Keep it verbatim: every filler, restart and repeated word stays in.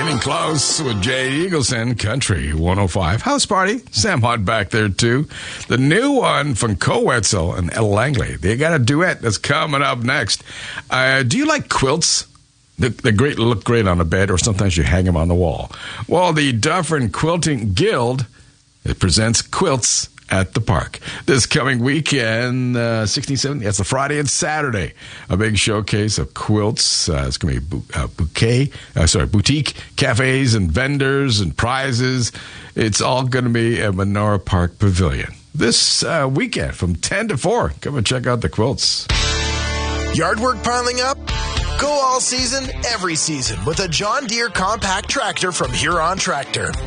Getting close with Jay Eagleson, Country one oh five. House Party. Sam Hunt back there, too. The new one from Ko Wetzel and Ella Langley. They got a duet that's coming up next. Uh, do you like quilts? They're, they're great, look great on a bed, or sometimes you hang them on the wall. Well, the Dufferin Quilting Guild, it presents quilts at the park this coming weekend, uh, sixteen, seventeen. That's a Friday and Saturday. A big showcase of quilts. Uh, it's going to be bu- uh, bouquet, uh, sorry, boutique cafes and vendors and prizes. It's all going to be at Menorah Park Pavilion this uh, weekend from ten to four. Come and check out the quilts. Yard work piling up? Go all season, every season with a John Deere compact tractor from Huron Tractor.